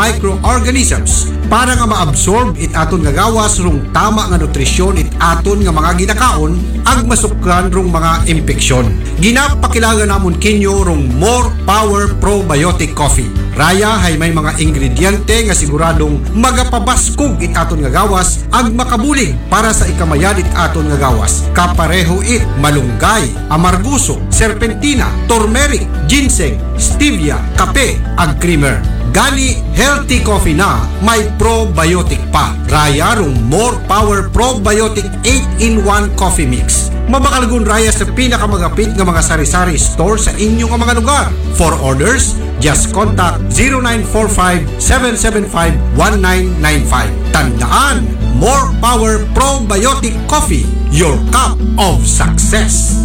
microorganisms para nga maabsorb it aton nga gawas rung tama nga nutrisyon it aton nga mga ginakaon ag masukran rung mga impeksyon. Ginapakilaga namon kinyo rung More Power Probiotic Coffee. Raya hay may mga ingrediente nga siguradong magapabaskog it aton nga gawas ag makabulig para sa ikamayan it aton nga gawas. Kapareho it malunggay, amarguso, serpentina, turmeric, ginseng, stevia, kape ag creamer. Gani healthy coffee na may probiotic pa. Raya rung More Power Probiotic 8-in-1 Coffee Mix. Mabakalgun raya sa pinakamagapit nga mga sari-sari store sa inyong mga lugar. For orders, just contact 0945-775-1995. Tandaan, More Power Probiotic Coffee, your cup of success.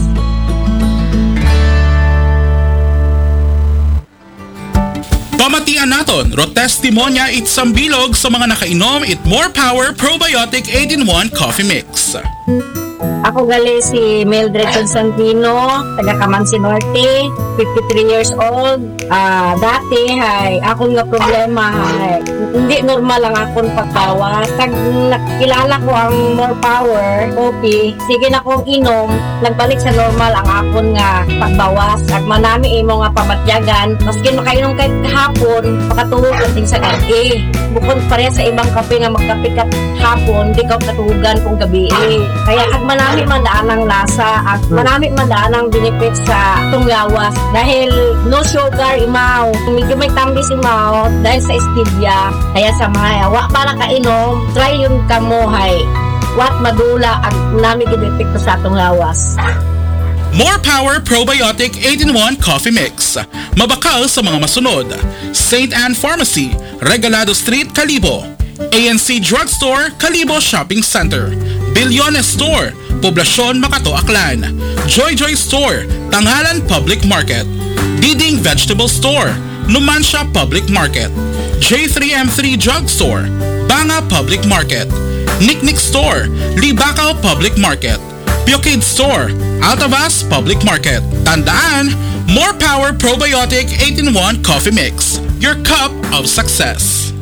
Pamatian naton, ro testimonya it sambilog sa mga nakainom it More Power Probiotic 8-in-1 Coffee Mix. Ako gali si Mildred Constantino, taga Camansi Norte, 53 years old. Dati hay akong nga problema hay hindi normal ang akong pagbawas. Kag nakilala ko ang More Power Coffee, sige na kong inom, nagbalik sa normal ang akong nga pagbawas. Ag manami imo nga pamatyagan, maski makainom kay hapon, makatuhog lang sa gabi. Bukod pareha sa ibang kape nga magkape ka hapon, di ka katuhugan kung gabi. Kaya ag manami man daan ang lasa at manami man daan ang benefits sa tunglawas dahil no sugar imaw, medyo may tambis imaw dahil sa stevia. Kaya sa mga wa para kainom, try yun kamuhay wat madula ang nami gidepekto sa tunglawas. More Power Probiotic 8-in-1 Coffee Mix. Mabakal sa mga masunod: St. Anne Pharmacy, Regalado Street, Calibo; ANC Drugstore, Calibo Shopping Center; Bilyones Store, Poblacion, Makato, Aklan; Joy Joy Store, Tangalan Public Market; Diding Vegetable Store, Numancia Public Market; J3M3 Drugstore, Banga Public Market; Nicknick Store, Libacao Public Market; Piokid Store, Altavas Public Market. Tandaan, More Power Probiotic 8-in-1 Coffee Mix, your cup of success.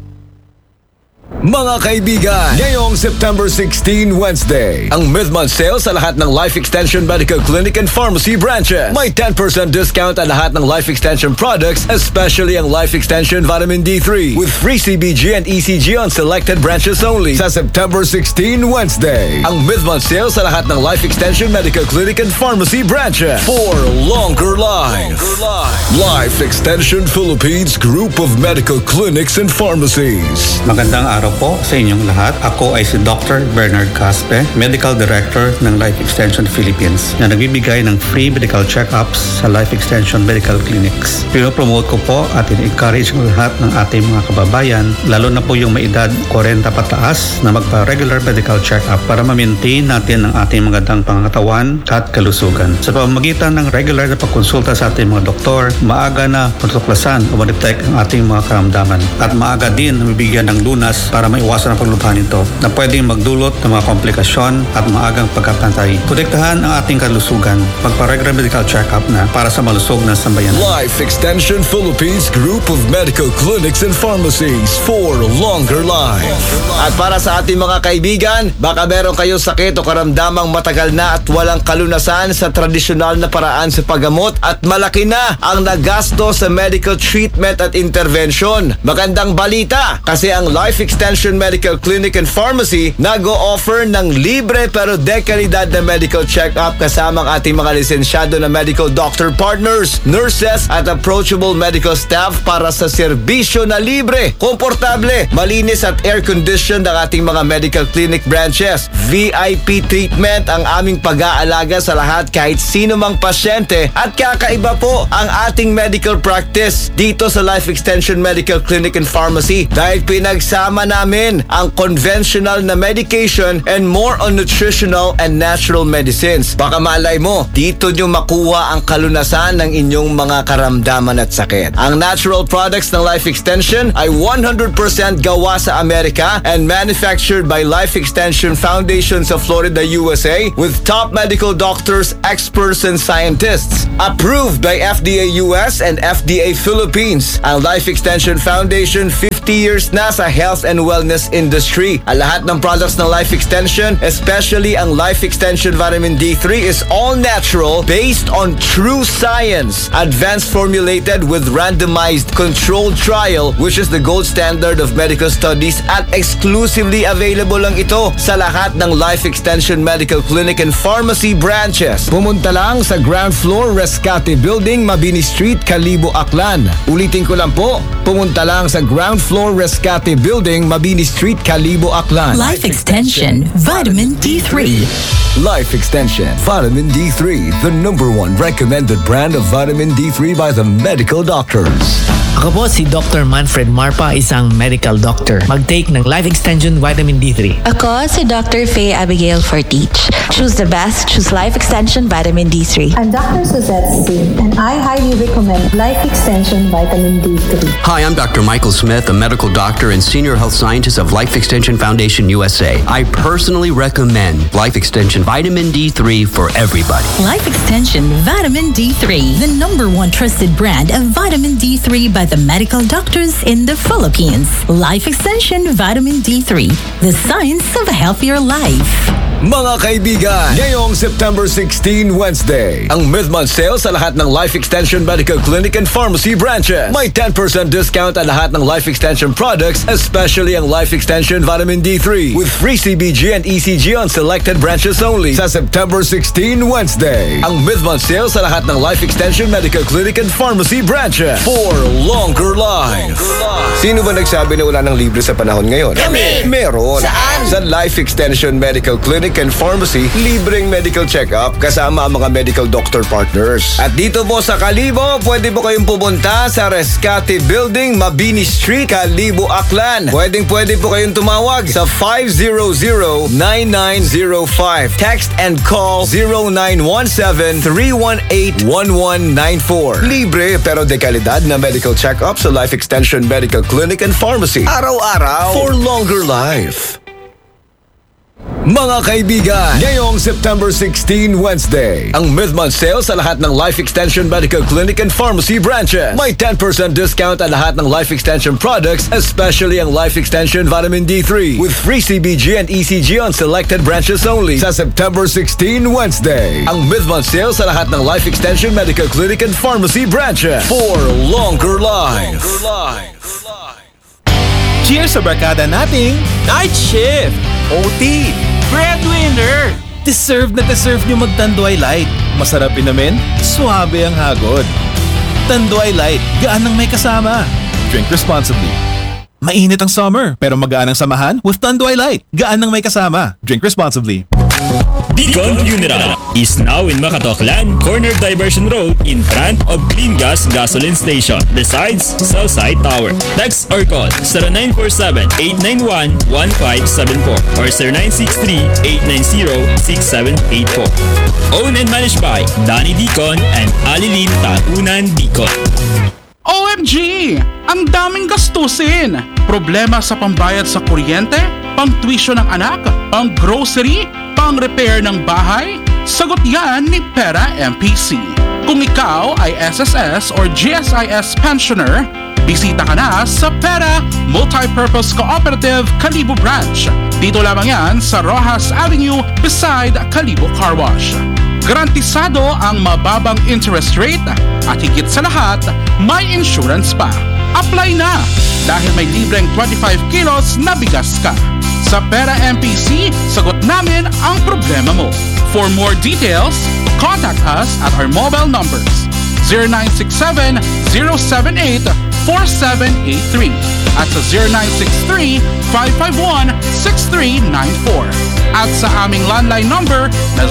Mga kaibigan, ngayong September 16, Wednesday, ang mid-month sale sa lahat ng Life Extension Medical Clinic and Pharmacy branches. May 10% discount ang lahat ng Life Extension products, especially ang Life Extension Vitamin D3 with free CBG and ECG on selected branches only sa September 16, Wednesday. Ang mid-month sale sa lahat ng Life Extension Medical Clinic and Pharmacy branches for longer life. Life Extension Philippines Group of Medical Clinics and Pharmacies. Magandang araw po sa inyong lahat. Ako ay si Dr. Bernard Caspe, Medical Director ng Life Extension Philippines, na nagbibigay ng free medical check-ups sa Life Extension Medical Clinics. Pinopromote ko po at in-encourage ang lahat ng ating mga kababayan, lalo na po yung may edad 40 pataas, na magpa-regular medical check-up para ma-maintain natin ang ating magandang pangangatawan at kalusugan. Sa pamamagitan ng regular na pagkonsulta sa ating mga doktor, maaga na matutuklasan o ma-detect ang ating mga karamdaman at maaga din na mabigyan ng lunas para maiwasan ang paglubhan nito na pwedeng magdulot ng mga komplikasyon at maagang pagkapantay. Protektahan ang ating kalusugan. Magpa-regular medical check-up na para sa malusog na sambayanan. Life Extension Philippines Group of Medical Clinics and Pharmacies for longer life. At para sa ating mga kaibigan, baka meron kayo sakit o karamdamang matagal na at walang kalunasan sa tradisyonal na paraan sa paggamot at malaki na ang nagasto sa medical treatment at intervention. Magandang balita kasi ang Life Extension Medical Clinic and Pharmacy nag-o-offer ng libre pero dekalidad na medical check-up kasama ang ating mga lisensyado na medical doctor partners, nurses at approachable medical staff para sa serbisyo na libre, komportable, malinis at air-conditioned ang ating mga medical clinic branches. VIP treatment ang aming pag-aalaga sa lahat kahit sino mang pasyente at kakaiba po ang ating medical practice dito sa Life Extension Medical Clinic and Pharmacy dahil pinagsama na namin ang conventional na medication and more on nutritional and natural medicines. Baka malay mo, dito nyo makuha ang kalunasan ng inyong mga karamdaman at sakit. Ang natural products ng Life Extension ay 100% gawa sa Amerika and manufactured by Life Extension Foundations of Florida, USA with top medical doctors, experts, and scientists. Approved by FDA US and FDA Philippines. Ang Life Extension Foundation 50 years na sa health and wellness industry. Ang lahat ng products ng Life Extension, especially ang Life Extension Vitamin D3 is all natural based on true science. Advanced formulated with randomized controlled trial which is the gold standard of medical studies at exclusively available lang ito sa lahat ng Life Extension Medical Clinic and Pharmacy branches. Pumunta lang sa ground floor Rescate Building, Mabini Street, Kalibo, Aklan. Ulitin ko lang po, pumunta lang sa ground floor Rescate Building, Mabini Street, Kalibo, Aklan. Life Extension Vitamin D3. Life Extension Vitamin D3, the #1 recommended brand of vitamin D3 by the medical doctors. Ako po si Dr. Manfred Marpa, isang medical doctor. Mag-take ng Life Extension Vitamin D3. Ako si Dr. Faye Abigail Fortich. Choose the best. Choose Life Extension Vitamin D3. I'm Dr. Suzette Singh, and I highly recommend Life Extension Vitamin D3. Hi, I'm Dr. Michael Smith, a medical doctor and senior health scientist of Life Extension Foundation USA. I personally recommend Life Extension Vitamin D3 for everybody. Life Extension Vitamin D3, the #1 trusted brand of vitamin D3 by the medical doctors in the Philippines. Life Extension Vitamin D3, the science of a healthier life. Mga kaibigan, ngayong September 16, Wednesday, ang mid-month sale sa lahat ng Life Extension Medical Clinic and Pharmacy branches. May 10% discount ang lahat ng Life Extension products, especially ang Life Extension Vitamin D3 with free CBG and ECG on selected branches only sa September 16, Wednesday. Ang mid-month sale sa lahat ng Life Extension Medical Clinic and Pharmacy branches for longer life. Sino ba nagsabi na wala ng libre sa panahon ngayon? Kami! Meron! Saan? Sa Life Extension Medical Clinic and Pharmacy, libreng medical check-up kasama ang mga medical doctor partners. At dito po sa Kalibo, pwede po kayong pumunta sa Rescate Building, Mabini Street, Kalibo, Aklan. Pwede po kayong tumawag sa 500-9905. Text and call 0917-318-1194. Libre pero de kalidad na medical check-up sa Life Extension Medical Clinic and Pharmacy. Araw-araw for longer life. Mga kaibigan, ngayong September 16, Wednesday, ang mid-month sale sa lahat ng Life Extension Medical Clinic and Pharmacy branches. May 10% discount ang lahat ng Life Extension products, especially ang Life Extension Vitamin D3 with free CBG and ECG on selected branches only sa September 16, Wednesday. Ang mid-month sale sa lahat ng Life Extension Medical Clinic and Pharmacy branches for longer life. Cheers sa barkada nating Night Shift! OT! Breadwinner! Deserve na deserve nyo mag-Tanduay Light. Masarap inamin, suabe ang hagod. Tanduay Light, gaan ng may kasama. Drink responsibly. Mainit ang summer, pero magaan ang samahan with Tanduay Light. Gaan ng may kasama. Drink responsibly. Beacon Funeral is now in Makatoklan, Corner Diversion Road in front of Clean Gas Gasoline Station, besides Southside Tower. Text or call 0947-891-1574 or 0963-890-6784. Owned and managed by Danny Deacon and Alilin Tatunan Deacon. OMG! Ang daming gastusin! Problema sa pambayad sa kuryente, pang-tuition ng anak, pang-grocery, pang-repair ng bahay? Sagot yan ni Pera MPC. Kung ikaw ay SSS or GSIS pensioner, bisita ka na sa Pera Multipurpose Cooperative Kalibo Branch. Dito lamang yan sa Rojas Avenue beside Kalibo Car Wash. Garantisado ang mababang interest rate at higit sa lahat, may insurance pa. Apply na dahil may libreng 25 kilos na bigas ka. Sa Pera MPC, sagot namin ang problema mo. For more details, contact us at our mobile numbers 0967-078-4783 at sa 0963-551-6394 at sa aming landline number na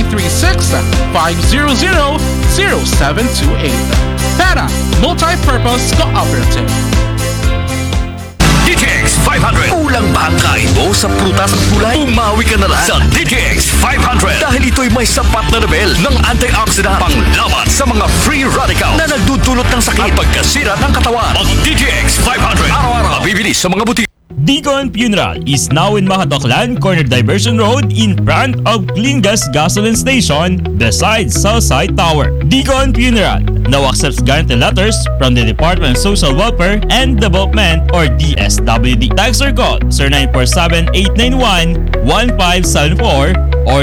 0936-500-0728. Pera Multipurpose Cooperative. DTX 500 Ulang sa prutas at gulay, umawi ka na lang sa DTX 500 dahil ito'y may sapat na level ng antioxidant panglaban sa mga free radical na nagdudulot ng sakit at pagkasira ng katawan. Ang DTX 500 araw-araw bibili sa mga butik. Deacon Funeral is now in Makatoklan, Corner Diversion Road in front of Cleangas Gasoline Station beside Southside Tower. Deacon Funeral now accepts guarantee letters from the Department of Social Welfare and Development or DSWD. Text or call 0947-891-1574 or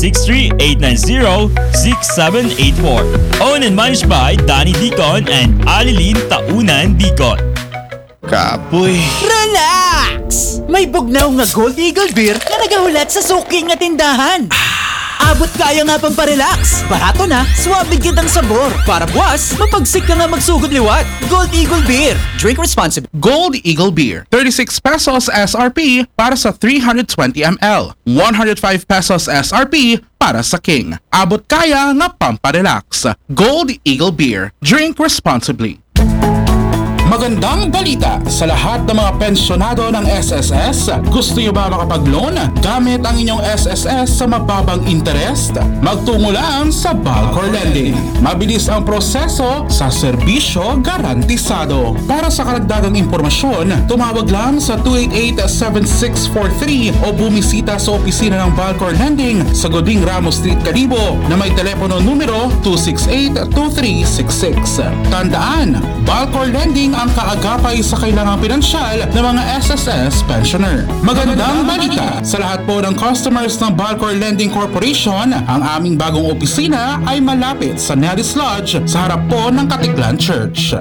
0963-890-6784. Owned and managed by Danny Deacon and Alilin Taunan Deacon. Kapoy. Relax! May bugnaw nga Gold Eagle Beer na nagahulat sa suking nga tindahan. Abot kaya nga pang parelax. Barato na, suwabig kitang sabor. Para buwas, mapagsik ka nga magsugod liwat. Gold Eagle Beer. Drink responsibly. Gold Eagle Beer, 36 pesos SRP para sa 320 ml. 105 pesos SRP para sa King. Abot kaya nga pamparelax. Gold Eagle Beer. Drink responsibly. Magandang balita sa lahat ng mga pensyonado ng SSS. Gusto niyo ba makapag-loan gamit ang inyong SSS sa mababang interest? Magtungo lang sa Balcor Lending. Mabilis ang proseso sa serbisyo garantisado. Para sa karagdagang impormasyon, tumawag lang sa 288-7643 o bumisita sa opisina ng Balcor Lending sa Goding Ramos Street, Calibo na may telepono numero 268-2366. Tandaan, Balcor Lending ang kaagapay sa kailangang pinansyal ng mga SSS pensioner. Magandang balita sa lahat po ng customers ng Balcor Lending Corporation. Ang aming bagong opisina ay malapit sa Nellis Lodge sa harap po ng Katiklan Church.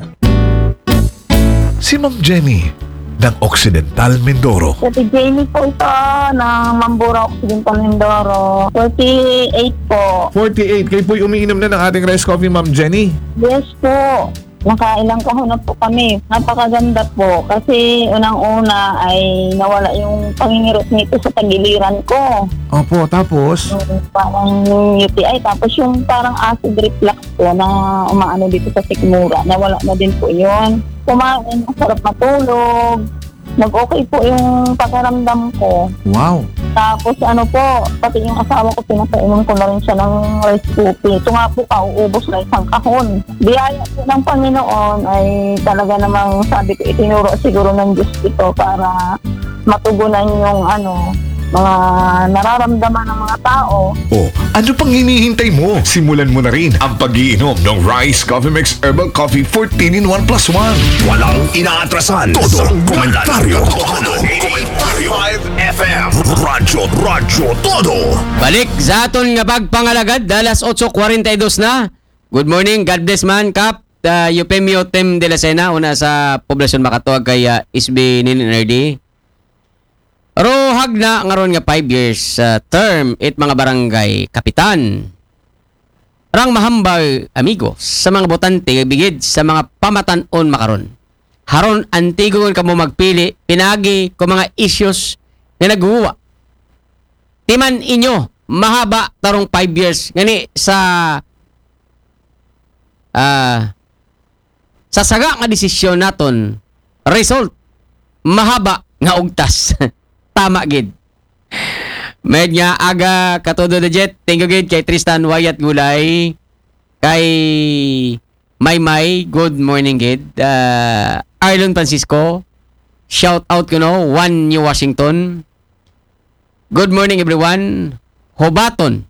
Si Ma'am Jenny ng Occidental Mindoro. Si Jenny po ito ng Mambura Occidental Mindoro. 48 po. 48. Kayo po'y umiinom na ng ating rice coffee, Ma'am Jenny? Yes po. Nakailang kahon na po kami. Napakaganda po kasi unang-una ay nawala yung pangingirot nito sa tagiliran ko. Opo, tapos? Parang UTI. Tapos yung parang acid reflux po na umaano dito sa sikmura. Nawala na din po yun. Kumain, masarap matulog. Nag-okay po yung pakiramdam ko. Wow. Tapos ano po, pati yung asawa ko, pinapainom ko na rin siya ng rice coffee. Ito nga po, kauubos na isang kahon. Biyaya po ng Panginoon ay talaga namang sabi ko, itinuro siguro ng Diyos ito para matugunan yung mga nararamdaman ng mga tao. Oh, ano pang hinihintay mo? Simulan mo na rin ang pag-iinom ng Rice Coffee Mix Herbal Coffee 14-in-1+1. Walang inaatrasan. Todo komentaryo. 5FM. Radyo Todo. Balik sa aton nga pagpangalagad, alas 8:42 na. Good morning, God bless man, Kap. Eupemio Tem de la Sena, una sa poblasyon Makatuwag kay SB Nininardi. Rohag na ngaron nga 5 years term it mga barangay kapitan. Rang mahambal amigo sa mga botante bigid sa mga pamatan-on makaron. Haron antigon kamo magpili pinagi ko mga issues nga naghuwa. Timan inyo mahaba tarong 5 years ngani sa saga nga desisyon naton result mahaba nga ugtas. Tama gid. Medya aga katodo de jet. Thank you gid kay Tristan Wyatt Gulay. Kay Maymay, good morning gid. Arlon Francisco, shout out One New Washington. Good morning everyone. Hobaton.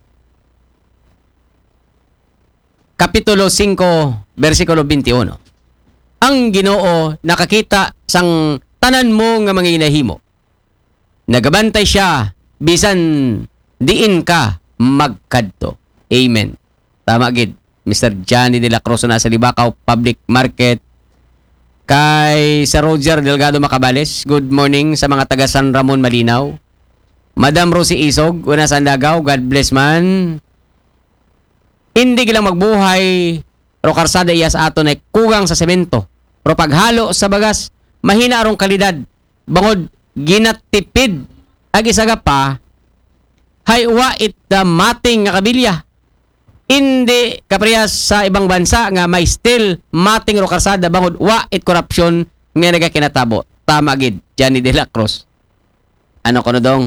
Kapitulo 5, versikulo 21. Ang Ginoo nakakita sang tanan mo nga mga inahimo. Nagabantay siya bisan diin ka magkadto. Amen. Tama gid. Mr. Johnny de la Cruz na sa Libakaw Public Market. Kay Sir Roger Delgado Macabales, good morning sa mga taga San Ramon Malinaw. Madam Rosie Isog, una sa Andagaw, God bless man. Hindi gilang magbuhay pero karsada iya sa aton ay kugang sa semento. Pero paghalo sa bagas, mahina arong kalidad. Bangod ginatipid ag isaga pa haywa it mating nga kabilya. Hindi kapriyas sa ibang bansa nga may still mating ro karsada bangod wa it corruption nga nagakinatabo. Tama gid Johnny de la Cruz. ano ko na dong?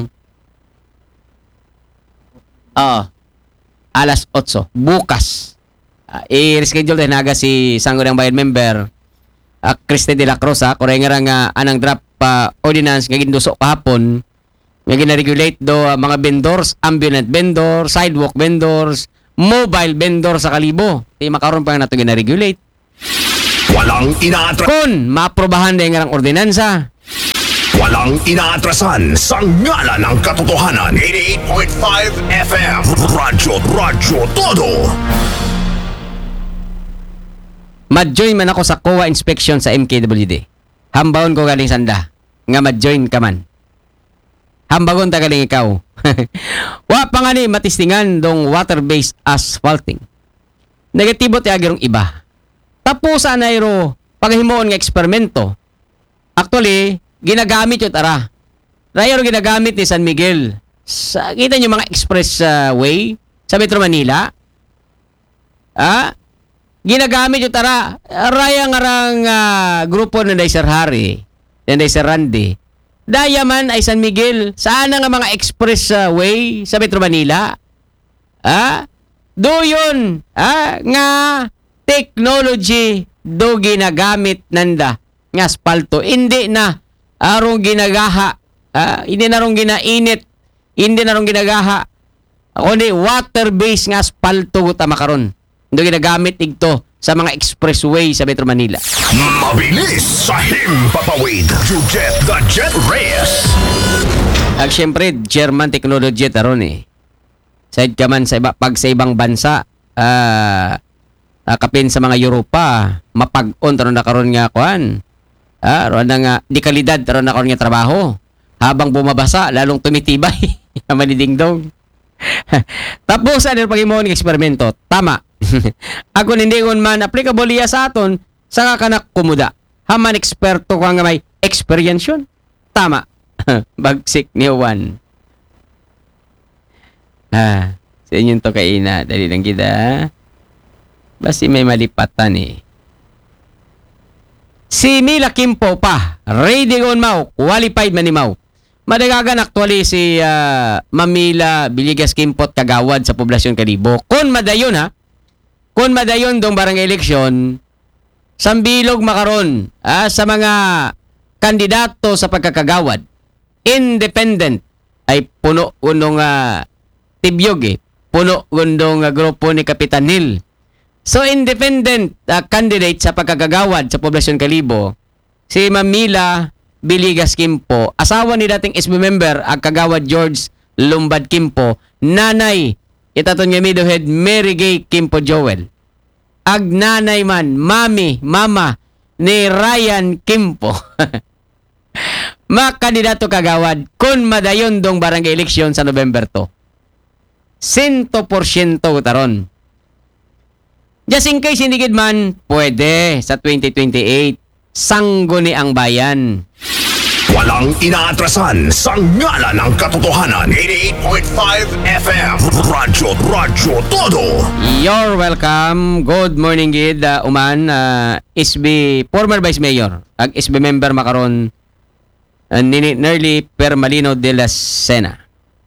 Alas 8, bukas. I-reschedule din naga si Sangguniang Bayan member, Christy de la Cruz, kuray nga anang draft ordinance nga ginduso kahapon, nga gina-regulate do mga vendors, ambulance vendors, sidewalk vendors, mobile vendors sa Kalibo. Di makaroon pa nga nato gina-regulate. Walang inaatras. Kung maaprobahan din nga ng ordinansa, walang inaatrasan sa ngala ng katotohanan. 88.5 FM. Radyo Todo. ma-join man ako sa COA inspection sa MKWD. Hambawon ko galing sanda. Nga ma-join ka man. Hambagon ta galing ikaw. Wa pa nga ni matistingan dong water-based asphalting. Negatibo ti agirong iba. Tapusan na iro paghimuon nga eksperimento. Actually, ginagamit yung tara. Rayaro ginagamit ni San Miguel. Kita nyo mga expressway sa Metro Manila. Ginagamit yung tara. Raya nga rang grupo na Sir Harry, na Sir Randy. Daya man ay San Miguel. Saan nga mga expressway sa Metro Manila? Do yun. Nga technology do ginagamit nanda nga asfalto. Hindi na arong ginagaha. Hindi na rong ginainit. Hindi na rong ginagaha. Kundi water-based nga asfalto ta makaron. Do ginagamit igto sa mga expressway sa Metro Manila. Mabilis sa himpapawid. You get the jet race. Siyempre, German technology taron Side ka man sa pag sa ibang bansa, kapin sa mga Europa, mapag-on taron na karon nga kuan. Ron na nga, di kalidad taron na karon nga trabaho. Habang bumabasa, lalong tumitibay. Manidingdong. Tapos, ano pag-imon ng eksperimento? Tama. Ako hindi kon man applicable iya sa aton, sa kakanak kumuda. Haman eksperto ka nga may experience yun. Tama. Bagsik ni Juan. Sa inyong to kaina. Dali lang kita. Basi may malipatan Si Mila Kimpo pa. Ready on mau. Qualified man ni mau. Madagagan actually si Mamila Biligas Kimpot kagawad sa poblasyon Kalibo. Kung madayon kung madayon dong barangay eleksyon, sambilog makaron sa mga kandidato sa pagkakagawad. Independent ay puno gundong tibyog puno gundong grupo ni Kapitan Nil. So independent candidate sa pagkakagawad sa poblasyon Kalibo, si Mamila Biligas Kimpo, asawa ni dating SB member ang kagawad George Lumbad Kimpo, nanay itaton nga middlehead Mary Gay Kimpo Joel. Ag nanay man, mama ni Ryan Kimpo. Makandidato kagawad kung madayon dong barangay eleksyon sa November 2. 100% taron. Just in case hindi gid man, pwede sa 2028. Sangguni ang bayan. Walang inaatrasan sa ngala ng katotohanan. 88.5 FM. Radyo Todo. You're welcome. Good morning, gid. Uman, SB former Vice Mayor. Ag SB member makaron ni Nerly Permalino de la Sena.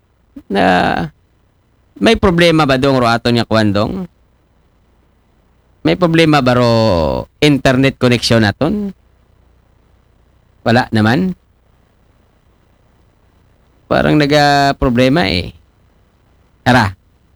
May problema ba dong ro aton nga kwandong? May problema ba ro internet connection naton? Wala naman. Parang problema Tara.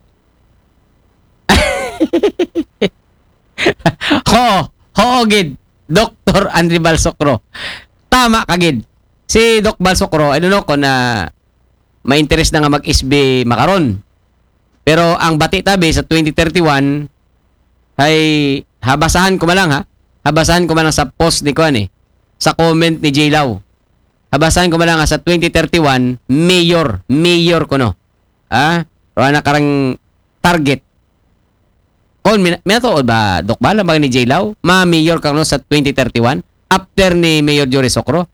Gid. Dr. Andre Balsocro. Tama ka gid. Si Doc Balsocro, ko na ma-interest na nga mag-SB makaron. Pero ang bati tabi sa 2031 ay habasahan ko malang Habasahan ko malang sa post ni Kuan sa comment ni J. Lau. Habasahan ko malang sa 2031 mayor ko no. Rana karang target. Kon minatuod ba Dok Bala ba ni J. Lau? Ma-mayor ka no sa 2031 after ni Mayor Jory Socro.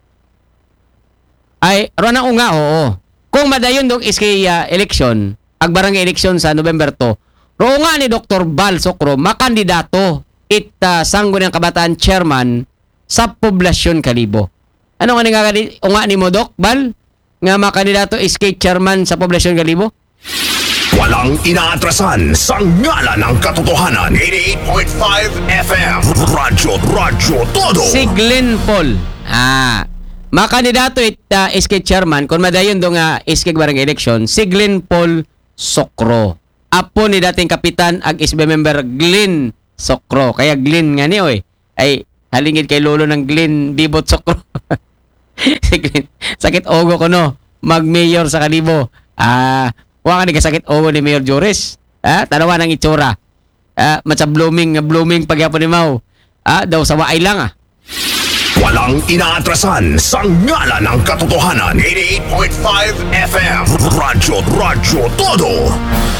Ay rana nga oo. Kung madayon dong SK election, ag barangay election sa November 2, ro nga ni Dr. Bal Socro makandidato Sangguniang Kabataan chairman sa poblasyon Kalibo. Ano nga ni mo Doc Bal? nga mga kandidato SK chairman sa poblasyon Kalibo? Walang inaatrasan sa ngala ng katotohanan. 88.5 FM. Radyo Todo. Si Glenn Paul. Mga kandidato SK chairman, kung madayon do nga SK barangay election, si Glenn Paul Sokro. Apo ni dating kapitan ag SB member Glenn Sokro. Kaya Glenn nga ni ay halingid kay lolo ng Glenn Bibot Sokro. Si Glenn. Sakit ogo ko no. Mag-mayor sa Kalibo. Wala ka ni kasakit ogo ni Mayor Joris. Tanawa ng itsura. Matsa blooming pagyapon ni Mau. Daw sa waay lang Walang inaatrasan sa ngala ng katotohanan. 88.5 FM. Radyo Todo.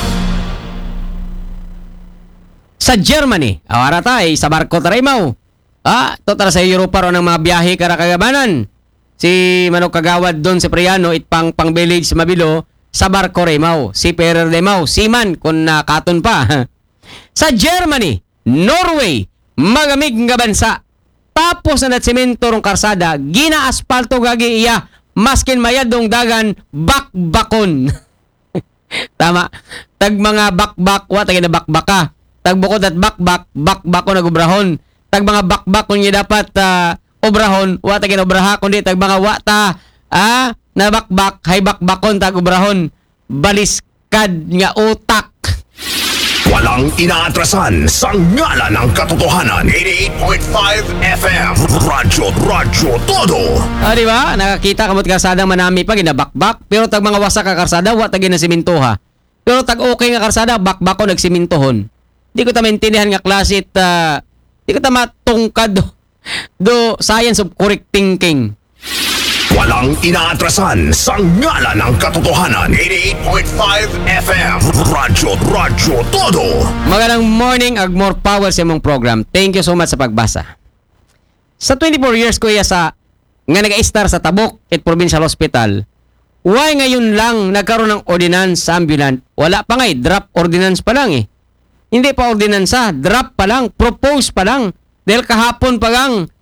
Sa Germany, awara sa barko taray Mau. Total sa Europa ro ng mga biyahe karakagabanan. Si Manok Kagawad doon si Priano itpang pang village Mabilo sa barko ray Mau. Si Perer de Mau, Siman kung katon pa. Sa Germany, Norway, magamig nga bansa. Tapos na natsemento rong karsada, gina-aspalto gagi iya, maskin mayadong dagan, bakbakon. Tama. Tag mga bakbak, tagi na bakbaka. Tag bukod at bakbakon na gubrahon. Tag mga bakbakon niya dapat obrahon, tagi na obraha, kundi tag mga na bakbak, hay bakbakon tag obrahon. Baliskad nga utak. Walang inaatrasan sa ngala ng katotohanan. 88.5 FM. Radyo Todo. Diba? Nakakita kamot karsadang manami pa ginabakbak. Pero tag mga wasak ka karsada, tagi na simintoha. Pero tag okay nga karsada, bakbako nagsimintohon. Di ko ta maintindihan nga klase di ko ta matungkad do science of correct thinking. Walang inaatrasan sa ngala ng katotohanan. 88.5 FM. Radyo Todo. Magandang morning ag more power sa imong program. Thank you so much sa pagbasa. Sa 24 years ko sa nga nag-star sa Tabuk at Provincial Hospital, why ngayon lang nagkaroon ng ordinance sa ambulant? Wala pa nga draft ordinance pa lang Hindi pa ordinansa, draft pa lang, propose pa lang. Dahil kahapon pa lang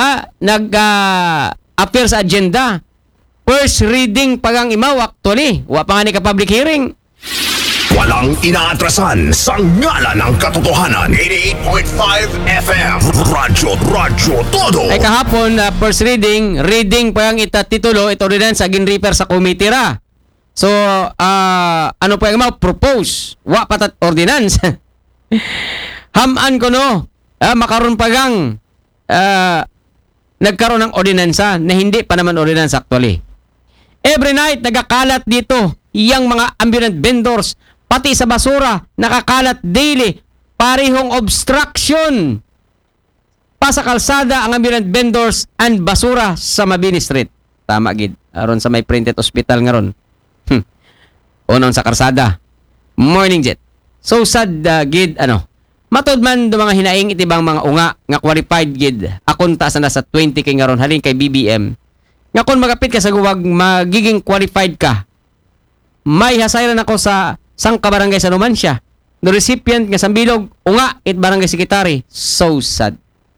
appear sa agenda. First reading pagang imaw actually. Wa pa nga ni ka-public hearing. Walang inaatrasan sa ngala ng katotohanan. 88.5 FM. Radyo Todo. Ay kahapon, first reading pagang itatitulo, ito rin sa ginrefer sa committee ra. So, ano pa yung imaw? Propose. Wa patat ordinance. Haman ko no. Makaroon pagang nagkaroon ng ordinansa na hindi pa naman ordinansa actually. Every night, nagakalat dito iyang mga ambulant vendors, pati sa basura, nakakalat daily, parihong obstruction. Pa sa kalsada ang ambulant vendors and basura sa Mabini Street. Tama, gid. Aron sa may printed hospital nga ron. Unon sa kalsada. Morning jet. So sad, gid, matod man do mga hinaing itibang mga unga nga qualified gid akunta sa nasa 20 kay ngaron halin kay BBM nga kun magapit ka sa guwag magiging qualified ka may hasayran ako sa sangka barangay sa Numancia no recipient nga sambilog unga it barangay secretary. So sad.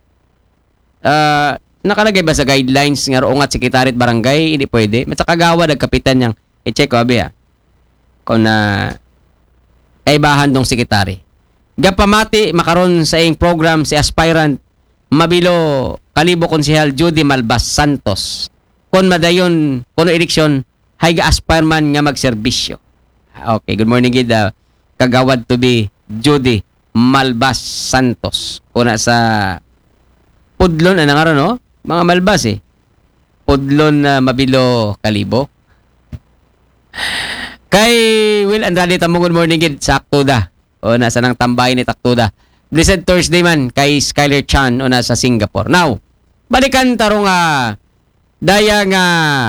Nakalagay ba sa guidelines nga unga secretary at barangay hindi pwede met sa kagawad ag kapitan yang i-check ko abi kung ay bahan dong secretary. Gapamati makaron sa iyong program si aspirant Mabilo Kalibo Konsehal Judy Malbas Santos. Kon madayon kuno eleksyon hay ga aspirant nga magserbisyo. Okay, good morning gid kagawad to be Judy Malbas Santos. Una sa Pudlon ana nga no? Mga Malbas Pudlon Mabilo Kalibo. Kay Will Andrade tamo good morning gid sa Aktuda. O nasa nang tambay ni Taktuda. Blessed Thursday man kay Skyler Chan o nasa Singapore. Now, balikan tarong daya nga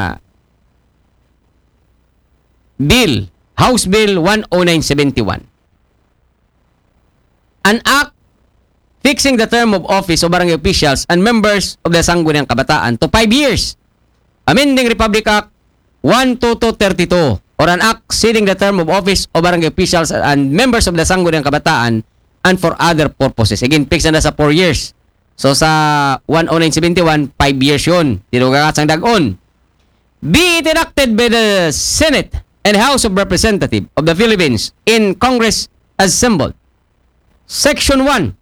bill, House Bill 10971. An act fixing the term of office of barangay officials and members of the Sangguniang Kabataan to 5 years. Amending Republic Act 12232. Or an act setting the term of office of barangay officials and members of the Sangguniang Kabataan and for other purposes. Again, fix na sa 4 years. So sa 10971, 5 years yun. Tinugagat sang dagon. be it enacted by the Senate and House of Representatives of the Philippines in Congress assembled. Section 1.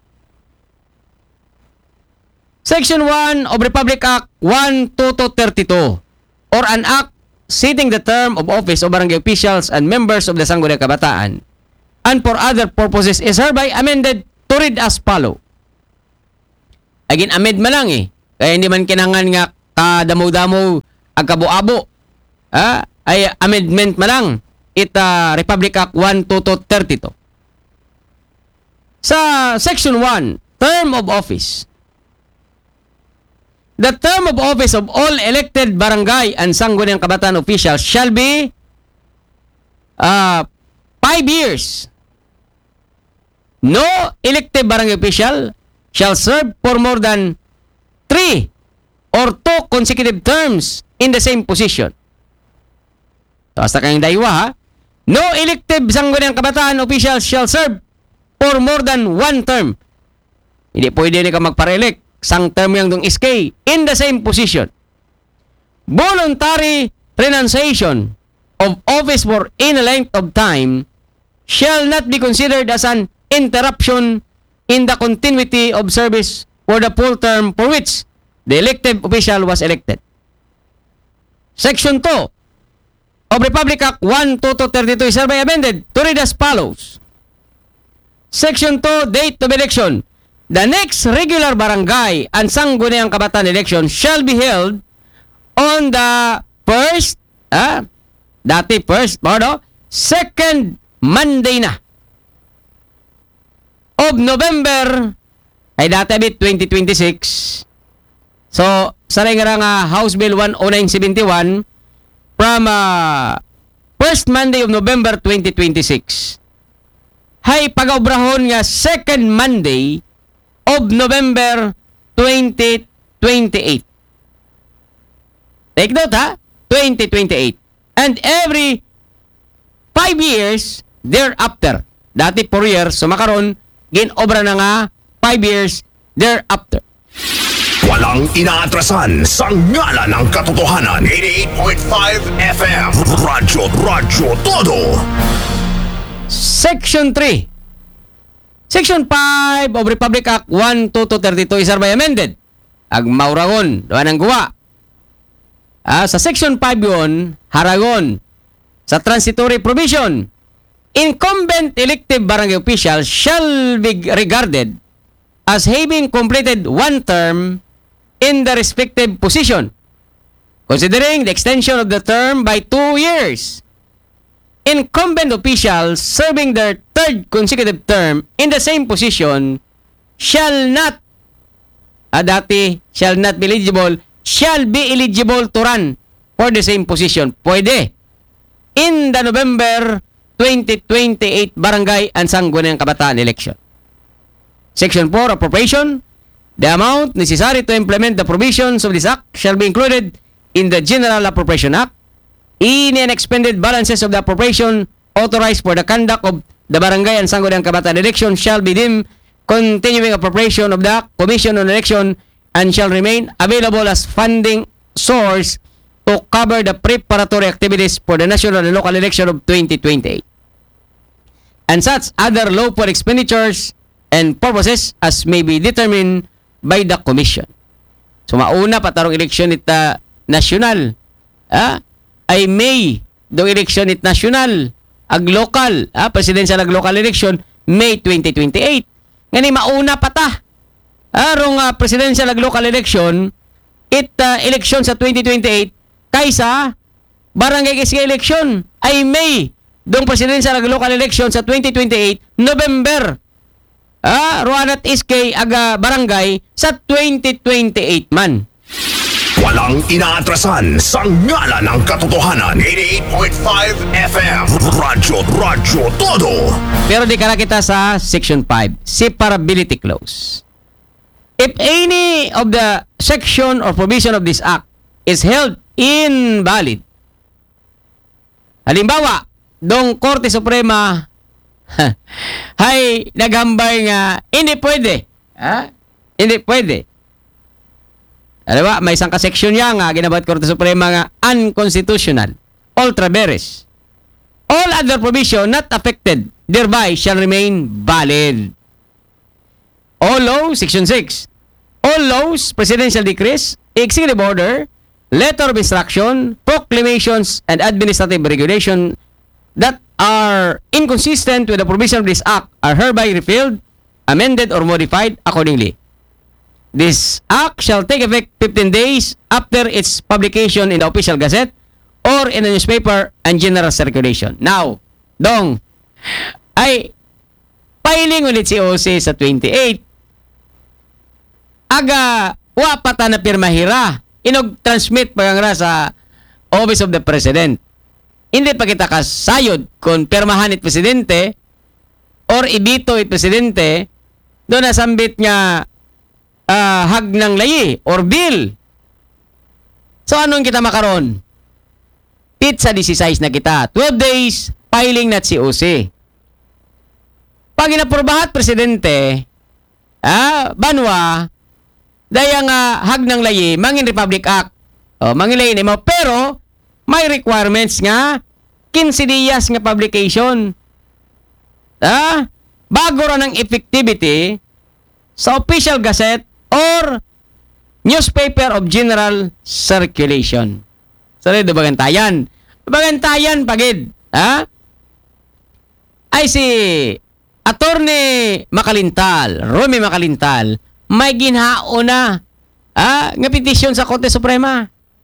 Section 1 of Republic Act 12232 or an act setting the term of office of barangay officials and members of the Sangguniang Kabataan and for other purposes is hereby amended to read as follow. Again, amend man lang eh. Kaya hindi man kinangan nga kadamo-damo ang kabu-abo. Ay amendment man lang. Republic Act 12232. Sa Section 1, term of office. The term of office of all elected barangay and Sangguniang Kabataan officials shall be 5 years. No elected barangay official shall serve for more than 3 or 2 consecutive terms in the same position. So, hasta kayong daywa ha. No elected Sangguniang Kabataan officials shall serve for more than 1 term. Hindi pwede ka magpa-re-elect. Sang term yang dong SK in the same position. Voluntary renunciation of office for any length of time shall not be considered as an interruption in the continuity of service for the full term for which the elected official was elected. Section 2 of Republic Act 12232 is hereby amended to read as follows. Section 2, date of election. The next regular barangay and Sangguniang Kabataan election shall be held on the second Monday na of November ay dati bit 2026. So, sa nga House Bill 10971 from first Monday of November 2026. Hay pag-obrahon nga second Monday of November 2028. Take note ha, 2028. And every 5 years thereafter. Dati 4 years, so makaron, gin-obra na nga 5 years thereafter. Walang inaatrasan sa ngalan ng katotohanan. 88.5 FM Radyo Todo. Section 3. Section 5 of Republic Act 12232 is hereby amended. Agmauragon, doon ang guwa. Sa Section 5 yun, haragon. Sa transitory provision, incumbent elective barangay officials shall be regarded as having completed 1 term in the respective position, considering the extension of the term by 2 years. Incumbent officials serving their 3rd consecutive term in the same position shall not be eligible, shall be eligible to run for the same position. Pwede. In the November 2028 Barangay and Sangguniang Kabataan election. Section 4, appropriation. The amount necessary to implement the provisions of this act shall be included in the General Appropriation Act. Any unexpended balances of the appropriation authorized for the conduct of the Barangay and Sangguniang Kabataan election shall be deemed continuing appropriation of the Commission on Election and shall remain available as funding source to cover the preparatory activities for the national and local election of 2028. And such other lawful expenditures and purposes as may be determined by the Commission. So mauna patarong election ita national. Ay May, dong election it national, ag local, presidential ag local election, May 2028. Ngani mauna pa ta. Arong presidential ag local election, election sa 2028, kaysa barangay SK election, ay May, dong presidential ag local election sa 2028, November. Ruanat SK ag barangay sa 2028 man. Walang inaatrasan sa ngalan ng katotohanan. 88.5 FM Radyo Todo. Pero di ka na kita sa Section 5, Separability Clause. If any of the section or provision of this act is held invalid, halimbawa, dong Korte Suprema ay naghambay nga hindi pwede. Hindi pwede. Ano ba? May isang kaseksyon niya nga ginabat Korte Suprema nga unconstitutional, ultra vires. All other provision not affected thereby shall remain valid. All laws, Section 6. All laws, presidential decrees, executive order, letter of instruction, proclamations, and administrative regulation that are inconsistent with the provision of this act are hereby repealed, amended, or modified accordingly. This act shall take effect 15 days after its publication in the official gazette or in a newspaper and general circulation. Now, dong, ay filing ulit si OC sa 28. Aga, wapata na pirmahira. Inog transmit pagangra sa Office of the President. Hindi pa kita kasayod kung pirmahan it Presidente or ibito it Presidente doon nasambit nga hag ng layi or bill. So anong kita makaron? Pizza 16 na kita. 12 days, filing na si OC. Pag inapurbahat Presidente, banwa, daya nga hag ng layi, mangin Republic Act. Mangin layi mo. Pero, may requirements nga, 15 dias nga publication. Bago ra ng effectivity sa official gazette or newspaper of general circulation. So, ito bagantayan. Bagantayan pagid. Ay si Attorney Makalintal, Romy Makalintal, may ginhao na nga petisyon sa Korte Suprema.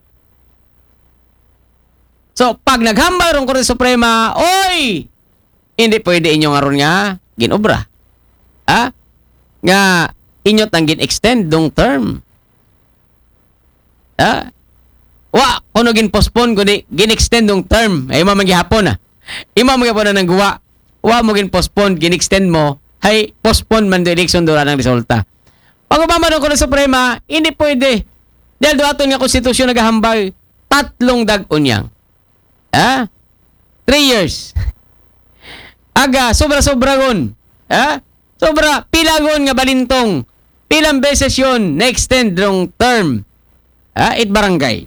So, pag naghambal rong Korte Suprema, oy! Hindi pwede inyong aron nga ginobra. Nga inyo tang gin-extend dong term. Kuno gin-postpone kundi gin-extend dong term. Ay mo magyapon na. Ima mo gyapon na nang guwa. Wa mo gin-postpone, gin-extend mo. Hay postpone man do election dura ng resulta. Pag umaman ko ng Suprema, hindi pwede. Dahil doon aton nga konstitusyon naghahambal, 3 dag-on yang. 3 years. Aga, sobra-sobra gon. Sobra, pilagon nga balintong. Pilang beses yun na-extend ng term. It barangay.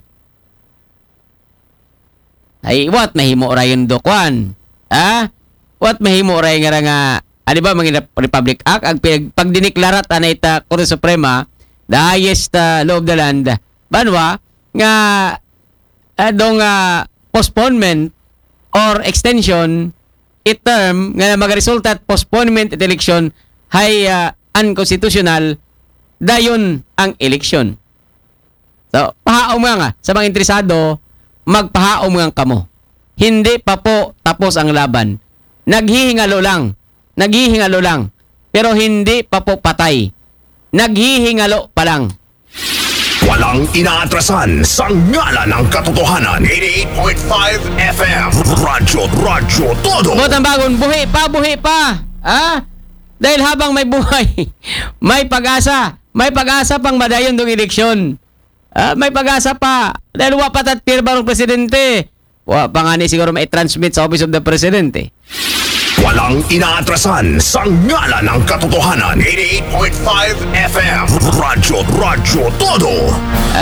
Ay, what mahimo rayon dokwan? What mahimo ray nga di ba mga Republic Act ang pagdiniklarat na ita Korte Suprema, the highest law of the land, banwa nga dong postponement or extension it term nga magaresulta at postponement at election hay unconstitutional dayon ang election. So, pahaom nga sa mga interesado, magpahaom nga kamo. Hindi pa po tapos ang laban. Naghihingalo lang. Pero hindi pa po patay. Naghihingalo pa lang. Walang inaatrasan sa ngalan ng katotohanan. 88.5 FM. Radyo Todo. Botang bagon, buhi pa. Dahil habang may buhay, may pag-asa. May pag-asa pang madayon ng eleksyon. May pag-asa pa. Dahil wapat at pirma ng Presidente. Pa nga ni siguro may transmit sa Office of the Presidente. Walang inaatrasan sa ngalan ng katotohanan. 88.5 FM. Radyo Todo.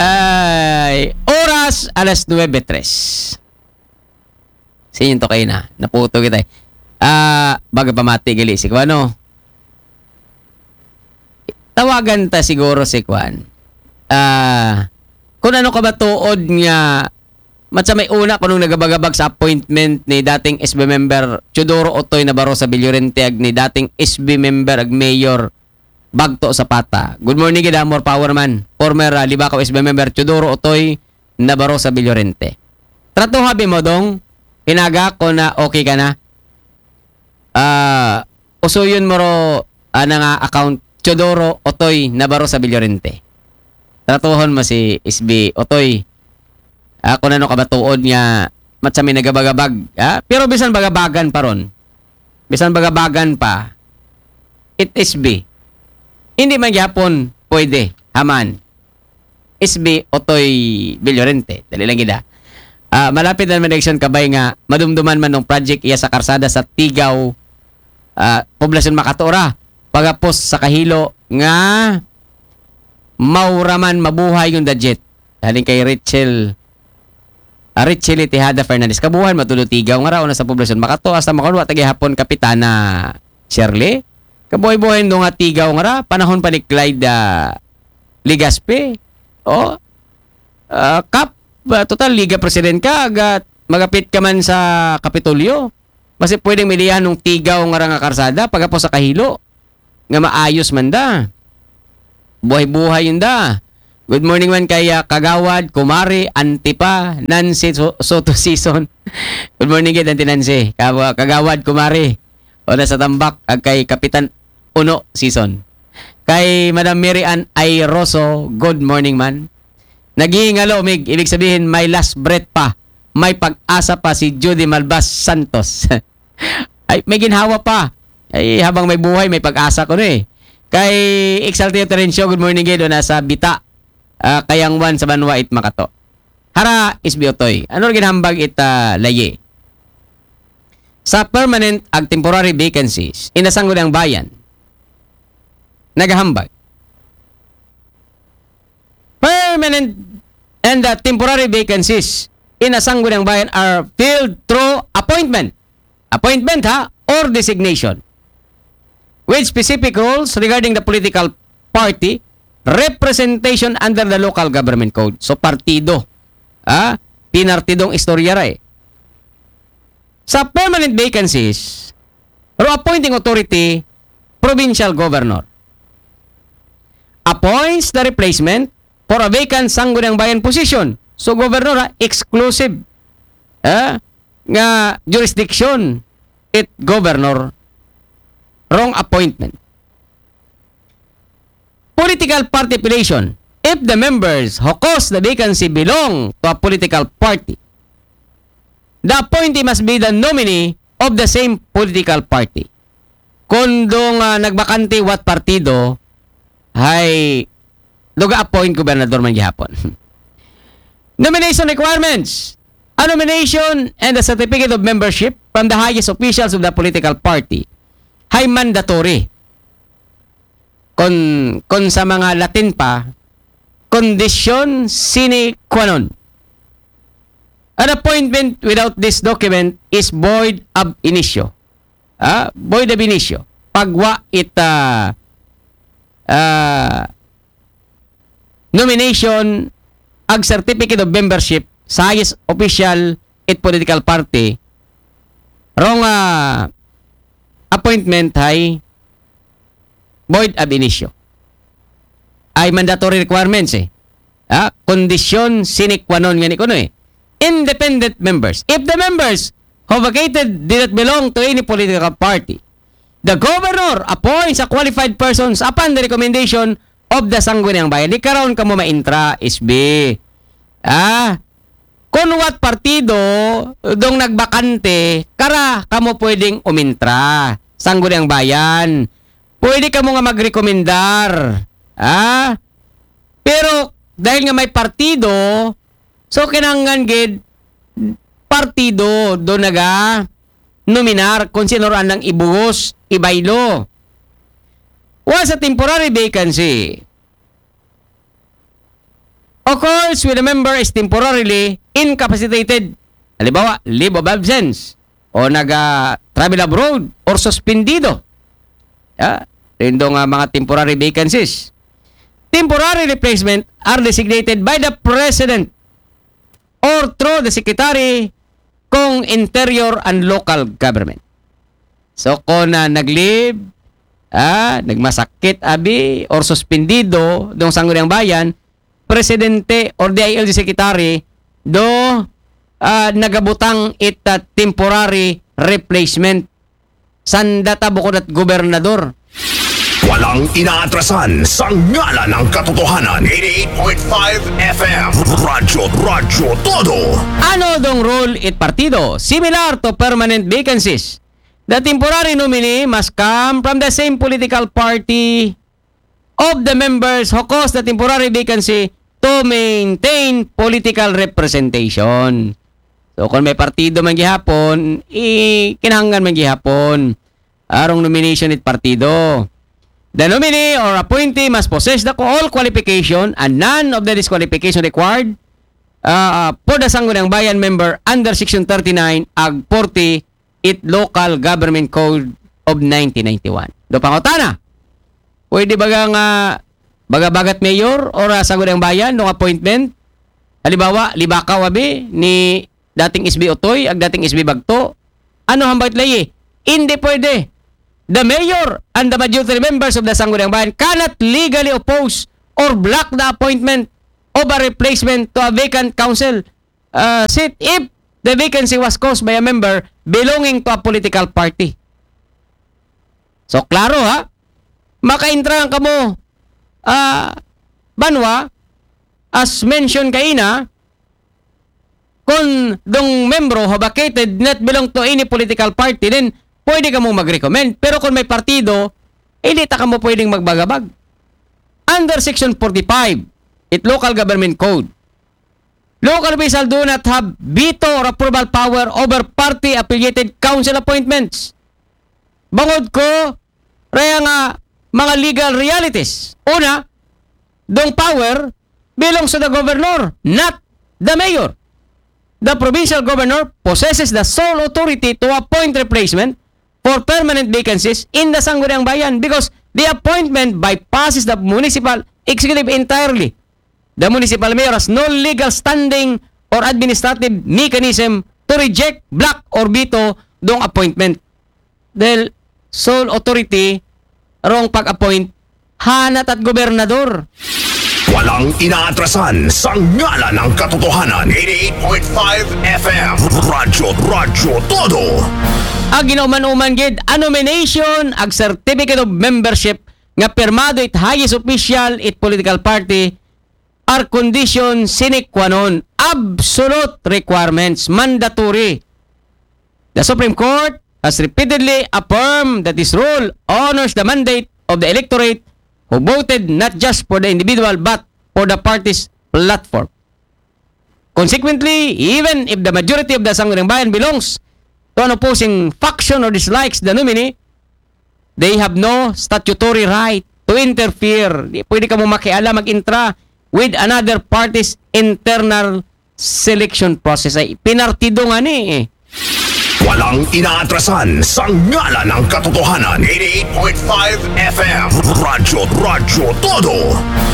Oras, alas 9:03. Sinyo to kayo na. Naputo kita. Baga pamati gali si Kwan, tawagan ta siguro si Kwan. Kung ano ka ba tuod nga matsa may una kung nagabagabag sa appointment ni dating SB member Teodoro Otoy Navarro sa Villorente ag ni dating SB member ag Mayor Bagto Zapata. Good morning gid, more power man. Former Libakaw SB member Teodoro Otoy Navarro sa Villorente. Trato habi mo dong inaga ko na okay ka na. Usuyon mo ro nga account Teodoro Otoy Navarro sa Villorente. Tratuhon mo si SB Otoy. Kung ano ka ba tuod niya matsa may nagabagabag. Pero bisan bagabagan pa ron. Bisan bagabagan pa. It SB. Hindi man gyapon pwede. Haman. SB Otoy Villorente. Dali lang gida. Malapit na election kabay nga madumduman man ng project iya sa karsada sa Tigaw, Poblasyon Makatora. Pagapos sa kahilo nga mauraman mabuhay yung budget. Halin kay Rachel Tejada Fernandez. Kabuhan matulutigaw nga raw na sa poblasyon. Makatuas na makunwa tagi hapon Kapitana Shirley. Kabuhay-buhay nung nga tigaw nga ra. Panahon pa ni Clyde Ligaspe. Total Liga President ka. Agat magapit ka man sa Kapitolyo. Kasi pwedeng milihan nung tigaw nga ra nga karsada. Pagkapo sa kahilo. Nga maayos man da. Buhay-buhay yun da. Good morning man kay Kagawad, Kumari, Antipa, Nancy Soto Season. Good morning kay Auntie Nancy. Kagawad, Kumari. O nasa tambak kay Kapitan Uno Season. Kay Madam Mary Ann Ayroso, good morning man. Naghihingalo, Mig. Ibig sabihin, may last breath pa. May pag-asa pa si Judy Malbas Santos. Ay, may ginhawa pa. Ay, habang may buhay, may pag-asa ko na eh. Kay Exaltio Terencio, good morning kayo. Nasa Bita, Kayangwan sa Banwa it Makato. Hara isbiotoy. Ano ginhambag it laye? Sa permanent ag temporary vacancies, inasanggol ang bayan. Nagahambag. Permanent and temporary vacancies inasanggol ang bayan are filled through appointment. Appointment or designation. With specific rules regarding the political party, representation under the local government code. So, partido. Pinartidong istorya ra eh. Sa permanent vacancies, appointing authority, provincial governor, appoints the replacement for a vacant sangguniang bayan position. So, governor, exclusive nga jurisdiction it governor. Wrong appointment. Political party affiliation. If the members who cause the vacancy belong to a political party, the appointee must be the nominee of the same political party. Kung nagbakante what partido, ay doga-appoint gobernador man gihapon. Nomination requirements. A nomination and a certificate of membership from the highest officials of the political party ay mandatory. Kung sa mga Latin pa, condition sine qua non. An appointment without this document is void ab initio. Void ab initio. Pagwa it nomination ag certificate of membership sa highest official it political party, wrong appointment ay void ab initio. Ay mandatory requirements eh. Condition sine qua non nga ni kuno eh. Independent members. If the members who vacated did not belong to any political party, the governor appoints a qualified persons upon the recommendation of the sangguniang bayan. Di karon kamo ma-intra SB. Kung what partido dong nagbakante, kara kamo pwedeng umintra. Sangguniang bayan. Pwede kamo nga magrekomendar. Pero dahil nga may partido, so kinanglan gid partido do naga nominar kung sinoran ng ibuhos, ibaylo. Once a temporary vacancy occurs when a member is temporarily incapacitated, halimbawa, leave of absence, o travel abroad, or suspendido. Rin nga mga temporary vacancies. Temporary replacement are designated by the President or through the Secretary kung Interior and Local Government. So, kung nag-leave, nagmasakit abi, or suspendido dong sangguniang bayan, Presidente or DILG Secretary nagabutang it temporary replacement. Sandata bukod at gobernador. Walang inaatrasan sa ngalan ng katotohanan. 88.5 FM Radyo Todo. Ano dong rule it partido? Similar to permanent vacancies. The temporary nominee must come from the same political party of the members who cause the temporary vacancy to maintain political representation. So, kung may partido man gihapon, kinahanglan man gihapon. Arong nomination it partido. The nominee or appointee must possess the all qualification and none of the disqualification required for the Sangguniang Bayan member under Section 39 Ag 40 it Local Government Code of 1991. Do pangutana. Pwede nga bagabagat mayor or Sangguniang Bayan ng appointment? Halimbawa, libakaw abi ni dating SB Otoy ag dating SB Bagto. Ano hambay layi? Hindi pwede. The mayor and the majority members of the Sangguniang Bayan cannot legally oppose or block the appointment of a replacement to a vacant council seat if the vacancy was caused by a member belonging to a political party. So, klaro ha? Makaintrahan ka mo banwa as mentioned kaina kung dong membro ha vacated not belong to any political party then pwede ka mo mag-recommend. Pero kung may partido, hindi ta ka mo pwedeng magbagabag. Under Section 45 it Local Government Code, local official do not have veto or approval power over party-affiliated council appointments. Bangod ko, raya nga mga legal realities. Una, dong power belongs to the governor, not the mayor. The provincial governor possesses the sole authority to appoint replacement for permanent vacancies in the Sangguniang Bayan because the appointment bypasses the municipal executive entirely. The municipal mayor has no legal standing or administrative mechanism to reject, block, or veto dong appointment. Dahil sole authority rong pag-appoint hanat at gobernador. Walang inaatrasan sa ngalan ng katotohanan. 88.5 FM Radyo Todo. Ang ginauman-uman gid a nomination ag certificate of membership nga pirmado it highest official it political party are condition sine qua non, absolute requirements, mandatory. The Supreme Court has repeatedly affirmed that this rule honors the mandate of the electorate who voted not just for the individual but for the party's platform. Consequently, even if the majority of the Sangguniang Bayan belongs to an opposing faction or dislikes the nominee, they have no statutory right to interfere. Di pwede ka mo makialam mag-intra with another party's internal selection process. Ay pinartido nga ni Walang inaatrasan sa ngalan ng katotohanan. 88.5 FM Radyo Todo.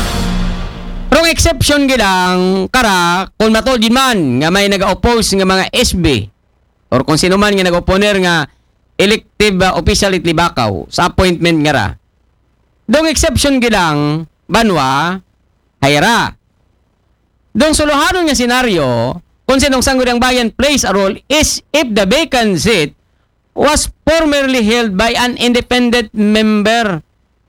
Rong exception gilang kara kung matod din man nga may nag-oppose nga mga SB or kung sino man nga nag-opponer nga elective official itlibakaw sa appointment nga ra. Dong exception gilang banwa hayra. Dong suluhanon nga senaryo kung sinong Sangguniang Bayan plays a role is if the vacant seat was formerly held by an independent member.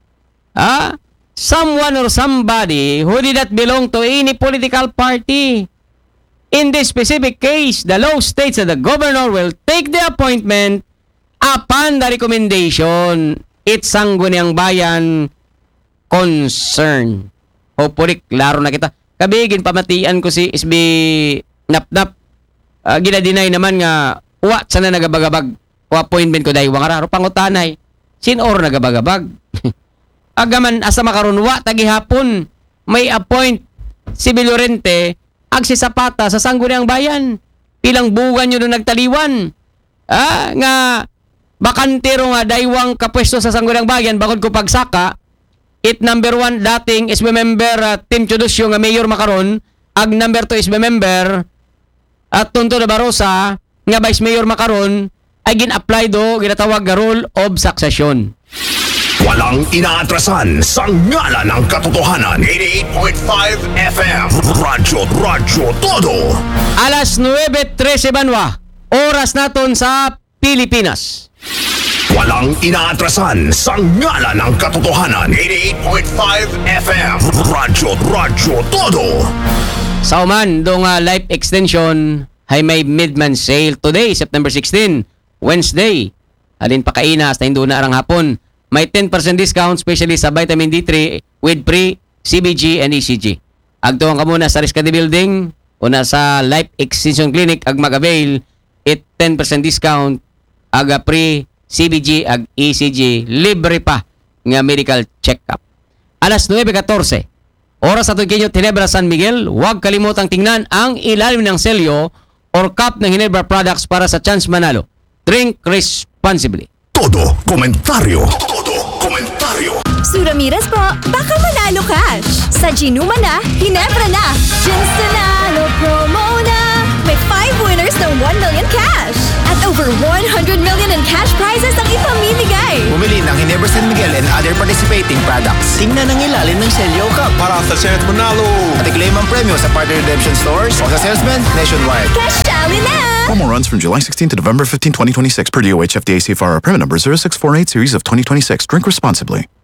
Someone or somebody who did not belong to any political party. In this specific case, the law states that the governor will take the appointment upon the recommendation its Sangguniang Bayan concern. Hopefully, klaro na kita. Kabigin, pamatian ko si SB Napnap. Ginadinay naman nga, sana nagabagabag o appointment ko dahil wangara. Pangutanay, sinor nagabagabag. Agaman, asa makarunwa, tagihapon, may appoint si Vilorente, ag si Zapata sa Sangguniang Bayan. Pilang buwan nyo nung nagtaliwan. Nga, bakantero nga, daywang kapwesto sa Sangguniang Bayan, bakod ko pagsaka, it number 1 dating SB member Tim Chodosyo nga mayor makaron, ag number 2 SB member at Tonto de Barosa nga vice mayor makaron ay gin-apply do ginatawag nga rule of succession. Walang inaatrasan sa ngalan ng katotohanan. 88.5 FM Radyo Todo. Alas 9:13 banwa, oras naton sa Pilipinas. Walang inaatrasan sa ngalan ng katotohanan. 88.5 FM Radyo Todo. Sa Oman, dong life extension ay may midman sale today, September 16, Wednesday. Alin pa kaina hasta hindi na arang hapon. May 10% discount especially sa vitamin D3 with pre, CBG and ECG. Agtuang ka muna sa Riscade Building o na sa Life Extension Clinic ag mag-avail it 10% discount aga pre, CBG ag ECG libre pa nga medical check-up. Alas 9:14, oras sa Kinyo, Ginebra, San Miguel. Huwag kalimutang tingnan ang ilalim ng selyo or cup ng Ginebra products para sa chance manalo. Drink responsibly. Todo komentaryo. Su Ramirez po, baka manalo cash. Sa Ginuma na, Ginebra na. Gins Nanalo promo na. May 5 winners ng 1 million cash. At over 100 million in cash prizes ang ipamimigay. Bumili ng Ginebra San Miguel and other participating products. Tingnan ang ilalim ng Selyo Cup para sa chance manalo. At i-claim ang premyo sa partner redemption stores o sa salesman nationwide. Cash tally na! Promo runs from July 16 to November 15, 2026 per DOH FDA CFR permit number 0648 series of 2026. Drink responsibly.